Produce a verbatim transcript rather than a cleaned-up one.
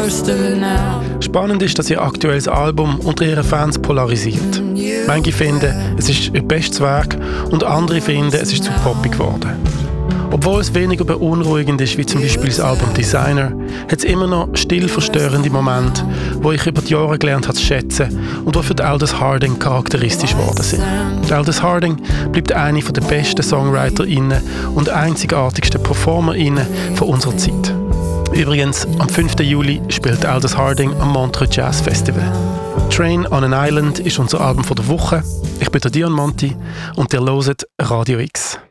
Spannend ist, dass ihr aktuelles Album unter ihren Fans polarisiert. Manche finden, es ist ihr bestes Werk und andere finden, es ist zu poppig geworden. Obwohl es weniger beunruhigend ist, wie zum Beispiel das Album Designer, hat es immer noch still verstörende Momente, wo ich über die Jahre gelernt habe zu schätzen und die für die Aldous Harding charakteristisch geworden sind. Die Aldous Harding bleibt eine der besten SongwriterInnen und einzigartigsten PerformerInnen von unserer Zeit. Übrigens, am fünften Juli spielt Aldous Harding am Montreux Jazz Festival. Train on an Island ist unser Album der Woche. Ich bin der Dion Monti und ihr hört Radio X.